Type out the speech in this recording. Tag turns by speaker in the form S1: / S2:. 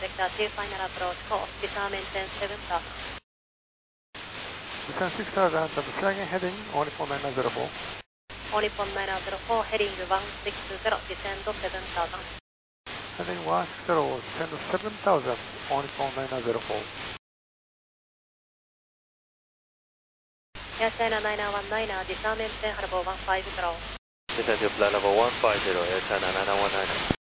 S1: Vector 2 final approach course, disarm maintain 7000.
S2: Descend 6000 and flagging heading, only for 9904.
S1: Only for 9904, heading 1620, descend 7000.
S2: Heading 160, descend 7000, only for 9904.
S1: Air China 9919, disarm maintain Harbour 150.
S3: Descend to flight level 150, Air China 9919.